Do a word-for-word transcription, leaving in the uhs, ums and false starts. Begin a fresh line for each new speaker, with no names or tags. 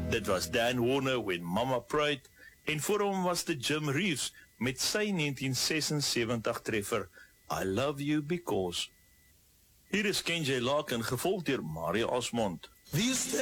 Dit was Dan Warner When Mama Pride, en voor hom was dit Jim Reeves met sy negentien sesensewentig treffer I Love You Because. Hier is Ken J. Larkin, gevolg deur Mario Osmond.